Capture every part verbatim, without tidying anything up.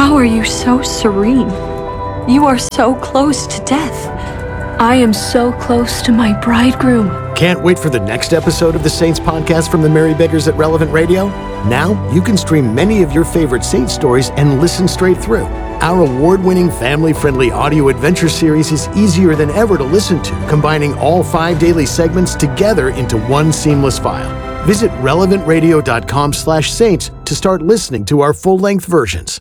How are you so serene? You are so close to death. I am so close to my bridegroom. Can't wait for the next episode of the Saints podcast from the Mary Beggars at Relevant Radio? Now you can stream many of your favorite Saints stories and listen straight through. Our award-winning family-friendly audio adventure series is easier than ever to listen to, combining all five daily segments together into one seamless file. Visit relevant radio dot com slash saints to start listening to our full-length versions.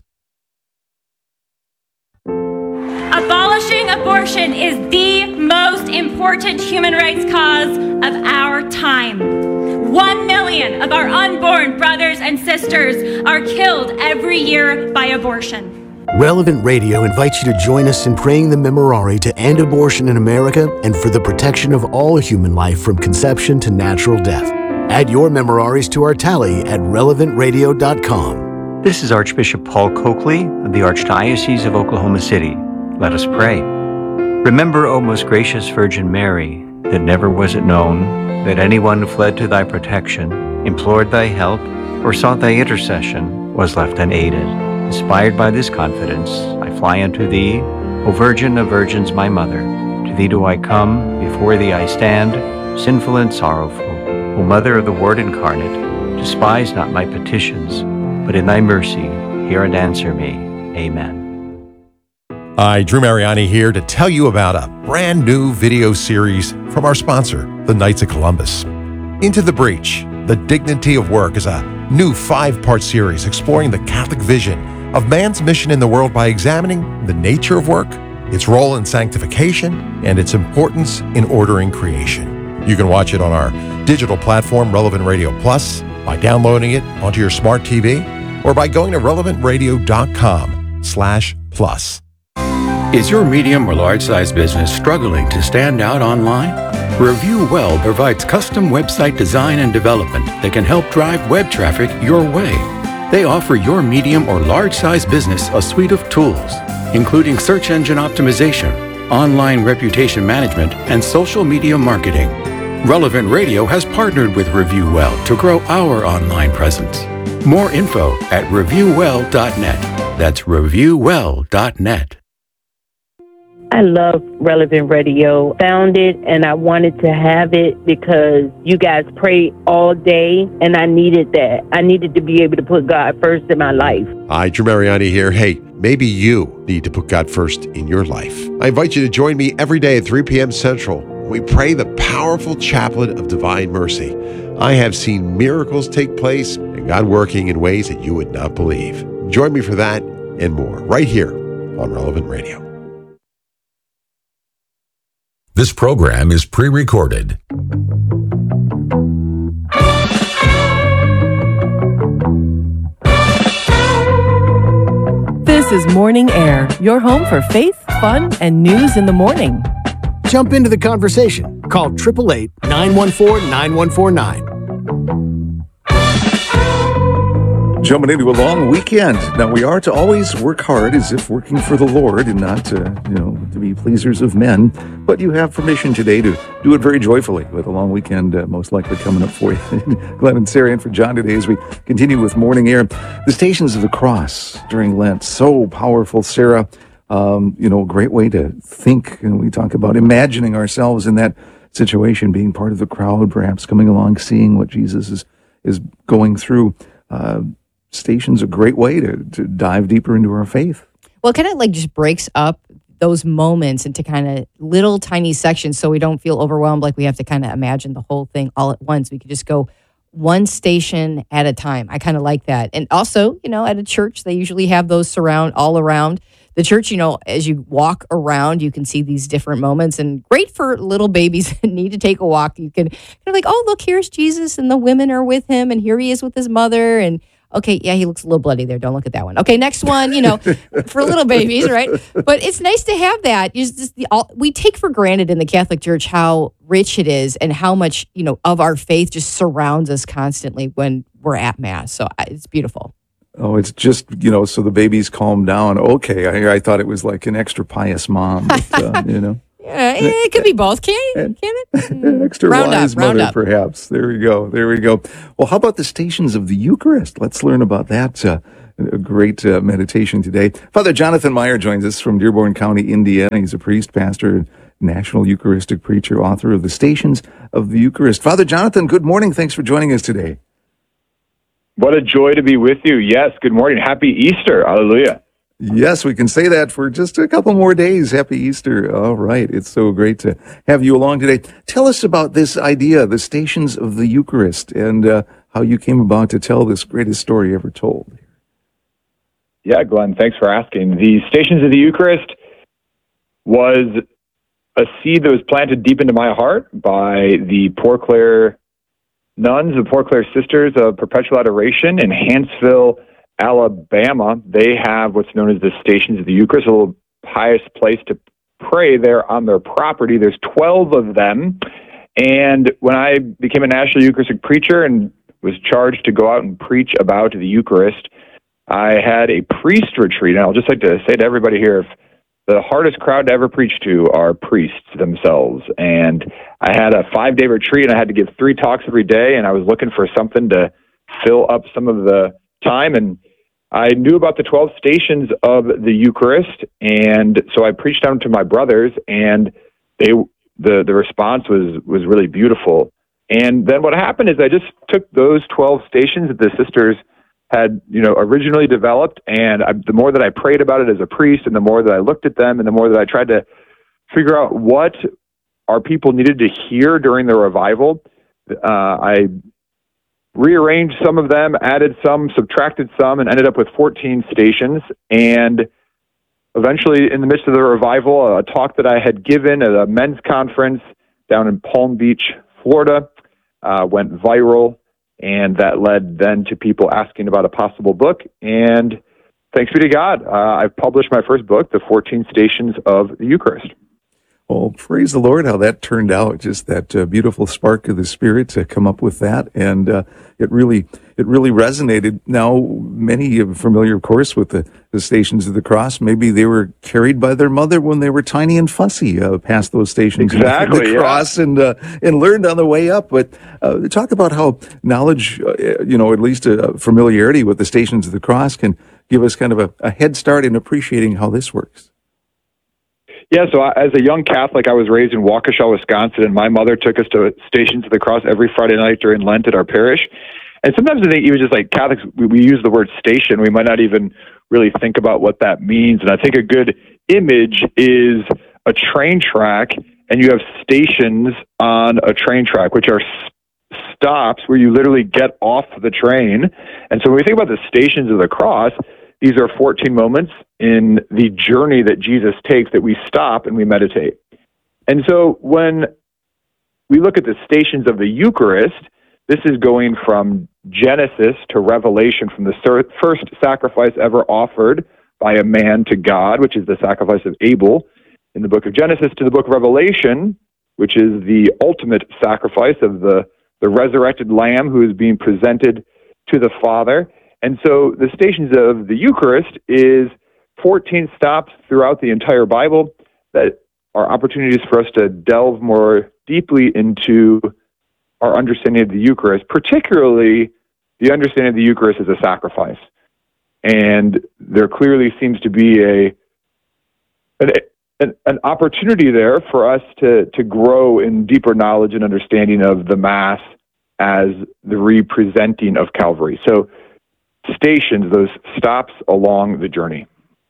Abolishing abortion is the most important human rights cause of our time. One million of our unborn brothers and sisters are killed every year by abortion. Relevant Radio invites you to join us in praying the Memorare to end abortion in America and for the protection of all human life from conception to natural death. Add your Memoraries to our tally at relevant radio dot com. This is Archbishop Paul Coakley of the Archdiocese of Oklahoma City. Let us pray. Remember, O most gracious Virgin Mary, that never was it known that anyone who fled to thy protection, implored thy help, or sought thy intercession was left unaided. Inspired by this confidence, I fly unto thee, O Virgin of Virgins, my Mother. To thee do I come, before thee I stand, sinful and sorrowful. O Mother of the Word incarnate, despise not my petitions, but in thy mercy hear and answer me. Amen. Hi, Drew Mariani here to tell you about a brand new video series from our sponsor, the Knights of Columbus. Into the Breach, The Dignity of Work is a new five-part series exploring the Catholic vision of man's mission in the world by examining the nature of work, its role in sanctification, and its importance in ordering creation. You can watch it on our digital platform, Relevant Radio Plus, by downloading it onto your smart T V, or by going to relevant radio dot com slash plus. Is your medium or large-size business struggling to stand out online? Review Well provides custom website design and development that can help drive web traffic your way. They offer your medium or large-size business a suite of tools, including search engine optimization, online reputation management, and social media marketing. Relevant Radio has partnered with Review Well to grow our online presence. More info at review well dot net. That's review well dot net. I love Relevant Radio. Found it and I wanted to have it because you guys pray all day and I needed that. I needed to be able to put God first in my life. Hi, Drew Mariani here. Hey, maybe you need to put God first in your life. I invite you to join me every day at three p.m. Central. We pray the powerful chaplet of divine mercy. I have seen miracles take place and God working in ways that you would not believe. Join me for that and more right here on Relevant Radio. This program is pre-recorded. This is Morning Air, your home for faith, fun, and news in the morning. Jump into the conversation. Call eight eight eight, nine one four, nine one four nine. Jumping into a long weekend. Now, we are to always work hard as if working for the Lord and not, uh, you know, to be pleasers of men. But you have permission today to do it very joyfully with a long weekend uh, most likely coming up for you. Glenn and Sarah in for John today as we continue with Morning Air. The Stations of the Cross during Lent. So powerful, Sarah. Um, you know, a great way to think. And we talk about imagining ourselves in that situation, being part of the crowd, perhaps coming along, seeing what Jesus is, is going through. Uh, Station's a great way to, to dive deeper into our faith. Well, it kind of like just breaks up those moments into kind of little tiny sections so we don't feel overwhelmed like we have to kind of imagine the whole thing all at once. We could just go one station at a time. I kind of like that. And also, you know, at a church, they usually have those surround all around the church. You know, as you walk around, you can see these different moments, and great for little babies that need to take a walk. You can kind of like, oh, look, here's Jesus and the women are with him, and here he is with his mother, and okay, yeah, he looks a little bloody there. Don't look at that one. Okay, next one, you know, for little babies, right? But it's nice to have that. It's just the, all, we take for granted in the Catholic Church how rich it is and how much, you know, of our faith just surrounds us constantly when we're at Mass. So it's beautiful. Oh, it's just, you know, so the babies calm down. Okay, I, I thought it was like an extra pious mom, but, uh, you know. Yeah, it could be both, can it? Can it? An extra round wise up, round mother, up. perhaps. There we go. There we go. Well, how about the Stations of the Eucharist? Let's learn about that uh, a great uh, meditation today. Father Jonathan Meyer joins us from Dearborn County, Indiana. He's a priest, pastor, national Eucharistic preacher, author of The Stations of the Eucharist. Father Jonathan, good morning. Thanks for joining us today. What a joy to be with you. Yes, good morning. Happy Easter. Hallelujah. Yes, we can say that for just a couple more days. Happy Easter. All right. It's so great to have you along today. Tell us about this idea, The Stations of the Eucharist, and uh, how you came about to tell this greatest story ever told. Yeah, Glenn, thanks for asking. The Stations of the Eucharist was a seed that was planted deep into my heart by the Poor Clare nuns, the Poor Clare Sisters of Perpetual Adoration in Hanceville, Alabama. They have what's known as the Stations of the Eucharist, a little pious place to pray there on their property. There's twelve of them. And when I became a national Eucharistic preacher and was charged to go out and preach about the Eucharist, I had a priest retreat. And I'll just like to say to everybody here, if the hardest crowd to ever preach to are priests themselves. And I had a five-day retreat, and I had to give three talks every day, and I was looking for something to fill up some of the time. And I knew about the twelve stations of the Eucharist, and so I preached them to my brothers, and they the, the response was, was really beautiful. And then what happened is I just took those twelve stations that the sisters had, you know, originally developed, and I, the more that I prayed about it as a priest, and the more that I looked at them, and the more that I tried to figure out what our people needed to hear during the revival, uh, I rearranged some of them, added some, subtracted some, and ended up with fourteen stations. And eventually, in the midst of the revival, a talk that I had given at a men's conference down in Palm Beach, Florida, uh, went viral. And that led then to people asking about a possible book. And thanks be to God, uh, I've published my first book, The fourteen Stations of the Eucharist. Well, praise the Lord how that turned out. Just that uh, beautiful spark of the Spirit to come up with that. And uh, it really it really resonated. Now, many are familiar, of course, with the, the Stations of the Cross. Maybe they were carried by their mother when they were tiny and fussy uh, past those stations exactly, of the cross yeah. and uh, and learned on the way up. But uh, talk about how knowledge, uh, you know, at least a familiarity with the Stations of the Cross can give us kind of a, a head start in appreciating how this works. Yeah, so I, as a young Catholic, I was raised in Waukesha, Wisconsin, and my mother took us to Stations of the Cross every Friday night during Lent at our parish. And sometimes I think even just like Catholics, we, we use the word station. We might not even really think about what that means. And I think a good image is a train track, and you have stations on a train track, which are s- stops where you literally get off the train. And so when we think about the Stations of the Cross, these are fourteen moments in the journey that Jesus takes that we stop and we meditate. And so when we look at the stations of the Eucharist, this is going from Genesis to Revelation, from the first sacrifice ever offered by a man to God, which is the sacrifice of Abel in the book of Genesis, to the book of Revelation, which is the ultimate sacrifice of the, the resurrected Lamb who is being presented to the Father. And so the Stations of the Eucharist is fourteen stops throughout the entire Bible that are opportunities for us to delve more deeply into our understanding of the Eucharist, particularly the understanding of the Eucharist as a sacrifice. And there clearly seems to be a an, an, an opportunity there for us to, to grow in deeper knowledge and understanding of the Mass as the representing of Calvary. So stations, those stops along the journey.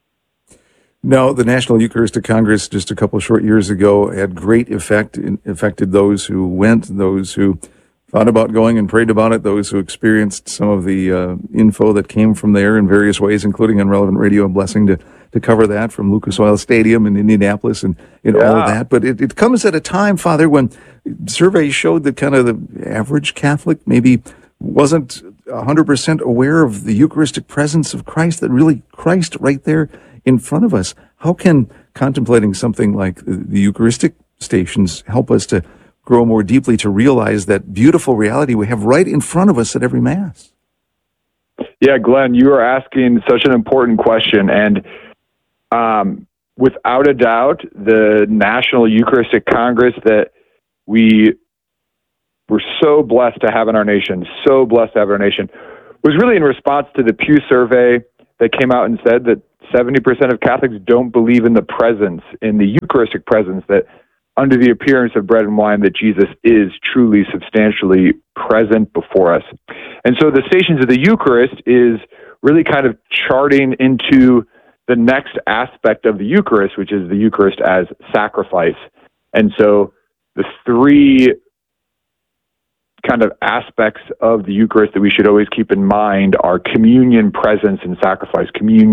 Now, the National Eucharistic Congress just a couple of short years ago had great effect, affected those who went, those who thought about going and prayed about it, those who experienced some of the uh, info that came from there in various ways, including on Relevant Radio. A blessing to, to cover that from Lucas Oil Stadium in Indianapolis and, and yeah. all of that. But it, it comes at a time, Father, when surveys showed that kind of the average Catholic maybe wasn't one hundred percent aware of the Eucharistic presence of Christ, that really Christ right there in front of us. How can contemplating something like the Eucharistic stations help us to grow more deeply to realize that beautiful reality we have right in front of us at every Mass? Yeah, Glenn, you are asking such an important question. And um, without a doubt, the National Eucharistic Congress that we were so blessed to have in our nation, so blessed to have in our nation, was really in response to the Pew survey that came out and said that seventy percent of Catholics don't believe in the presence, in the Eucharistic presence, that under the appearance of bread and wine, that Jesus is truly substantially present before us. And so the Stations of the Eucharist is really kind of charting into the next aspect of the Eucharist, which is the Eucharist as sacrifice. And so the three kind of aspects of the Eucharist that we should always keep in mind are communion, presence, and sacrifice. Communion